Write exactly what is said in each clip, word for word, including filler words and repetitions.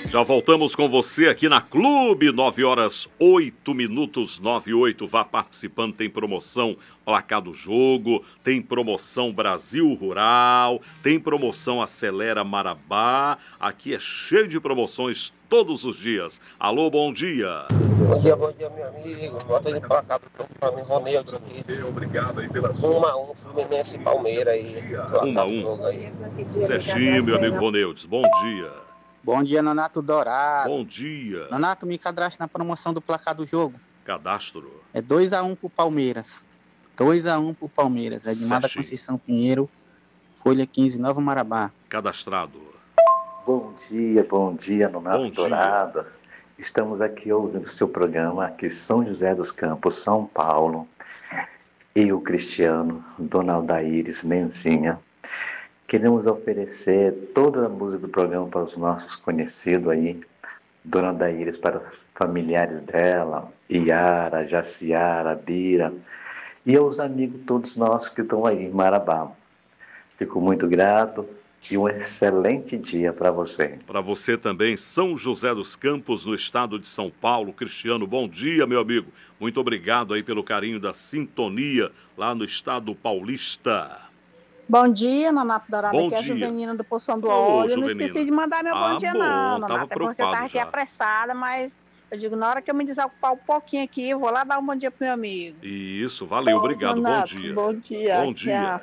Já voltamos com você aqui na Clube, nove horas, oito minutos, nove e oito. Vá participando, tem promoção Placar do Jogo, tem promoção Brasil Rural, tem promoção Acelera Marabá. Aqui é cheio de promoções todos os dias. Alô, bom dia. Bom dia, bom dia, meu amigo. Bota ele pra cá pra mim, Ronildo aqui. Obrigado aí pela sua. um a um, Fluminense e Palmeiras aí. um a um. Certinho, meu amigo Ronildes. Bom dia. Bom dia, Nonato Dourado. Bom dia. Nonato, me cadastre na promoção do Placar do Jogo. Cadastro. É dois a um pro Palmeiras. dois a um pro Palmeiras. É de Mada Conceição Pinheiro, Folha quinze, Nova Marabá. Cadastrado. Bom dia, bom dia, Nonato Bom Dourado. Dia. Estamos aqui ouvindo o seu programa, aqui São José dos Campos, São Paulo. Eu, Cristiano, Dona Aldaíris, Menzinha. Queremos oferecer toda a música do programa para os nossos conhecidos aí. Dona Aldaíris para os familiares dela, Iara, Jaciara, Bira. E aos amigos todos nossos que estão aí em Marabá. Fico muito grato. E um excelente dia para você. Para você também, São José dos Campos, no estado de São Paulo. Cristiano, bom dia, meu amigo. Muito obrigado aí pelo carinho da sintonia lá no estado paulista. Bom dia, Nonato Dourado. Bom aqui é a dia. Juvenina do Poção do Ô, Óleo. Eu não Juvenina. esqueci de mandar meu Ah, bom dia, bom, não, tava Nonato. É porque eu tava aqui já. apressada, mas eu digo, na hora que eu me desocupar um pouquinho aqui, eu vou lá dar um bom dia pro meu amigo. Isso, valeu, obrigado. Nonato, bom dia. Bom dia. Bom aqui dia. é a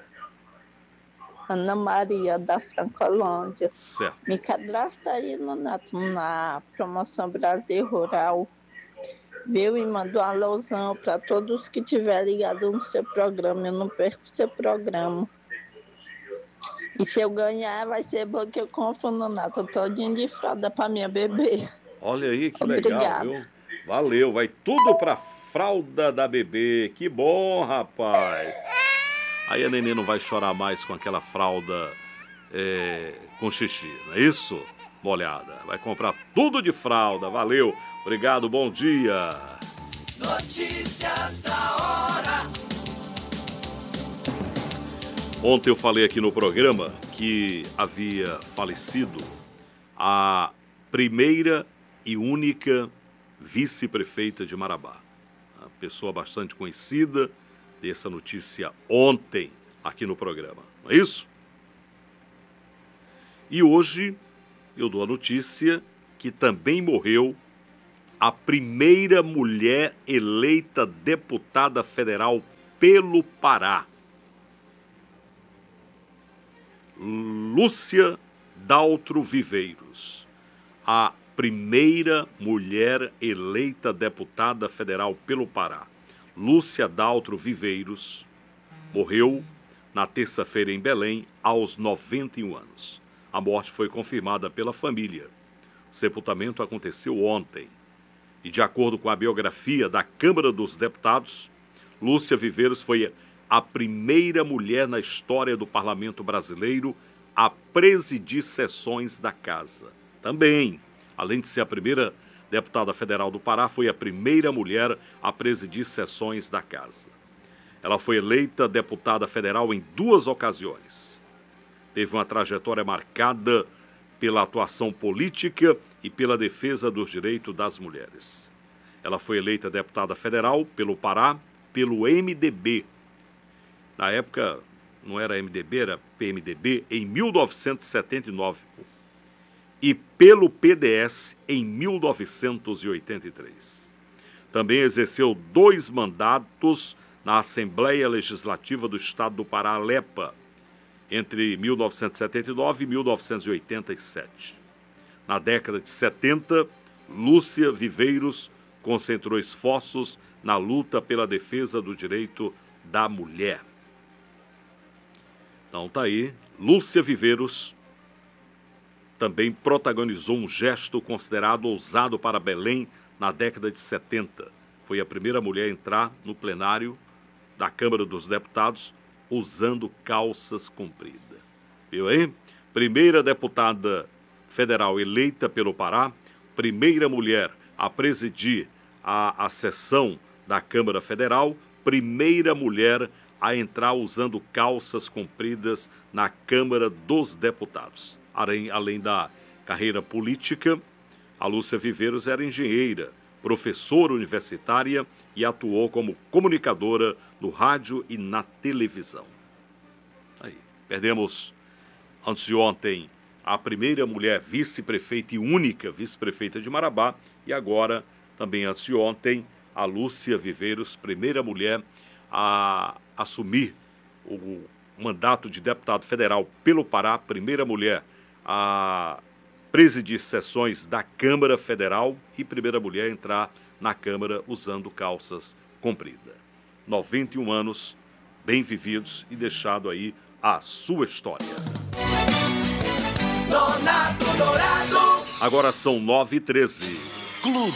Ana Maria da Francolândia. Certo. Me cadastra aí, Nonato, na promoção Brasil Rural. Viu? E manda um alôzão para todos que estiverem ligados no seu programa. Eu não perco o seu programa. E se eu ganhar, vai ser bom que eu compro, Nonato, todinho de fralda para minha bebê. Olha aí, que Obrigada. legal, viu? Valeu, vai tudo pra fralda da bebê. Que bom, rapaz. Aí a neném não vai chorar mais com aquela fralda é, com xixi, não é isso? Molhada. Vai comprar tudo de fralda. Valeu. Obrigado, bom dia. Notícias da hora. Ontem eu falei aqui no programa que havia falecido a primeira e única vice-prefeita de Marabá. Uma pessoa bastante conhecida, dei essa notícia ontem aqui no programa, não é isso? E hoje eu dou a notícia que também morreu a primeira mulher eleita deputada federal pelo Pará. Lúcia Daltro Viveiros, a primeira mulher eleita deputada federal pelo Pará. Lúcia Daltro Viveiros morreu na terça-feira em Belém, aos noventa e um anos. A morte foi confirmada pela família. O sepultamento aconteceu ontem. E de acordo com a biografia da Câmara dos Deputados, Lúcia Viveiros foi a primeira mulher na história do Parlamento Brasileiro a presidir sessões da Casa. Também, além de ser a primeira deputada federal do Pará, foi a primeira mulher a presidir sessões da Casa. Ela foi eleita deputada federal em duas ocasiões. Teve uma trajetória marcada pela atuação política e pela defesa dos direitos das mulheres. Ela foi eleita deputada federal pelo Pará, pelo M D B. Na época, não era M D B, era P M D B, em mil novecentos e setenta e nove. E pelo P D S, em mil novecentos e oitenta e três. Também exerceu dois mandatos na Assembleia Legislativa do Estado do Pará, Alepa, entre mil novecentos e setenta e nove e mil novecentos e oitenta e sete. Na década de setenta, Lúcia Viveiros concentrou esforços na luta pela defesa do direito da mulher. Então tá aí, Lúcia Viveiros também protagonizou um gesto considerado ousado para Belém na década de setenta. Foi a primeira mulher a entrar no plenário da Câmara dos Deputados usando calças compridas. Viu aí? Primeira deputada federal eleita pelo Pará, primeira mulher a presidir a, a sessão da Câmara Federal, primeira mulher a entrar usando calças compridas na Câmara dos Deputados. Além, além da carreira política, A Lúcia Viveiros era engenheira, professora universitária e atuou como comunicadora no rádio e na televisão. Aí, perdemos anteontem a primeira mulher vice-prefeita e única vice-prefeita de Marabá e agora, também anteontem, a Lúcia Viveiros, primeira mulher a assumir o mandato de deputado federal pelo Pará, primeira mulher a presidir sessões da Câmara Federal e primeira mulher a entrar na Câmara usando calças compridas. noventa e um anos, bem vividos e deixado aí a sua história. Agora são nove e treze. Clube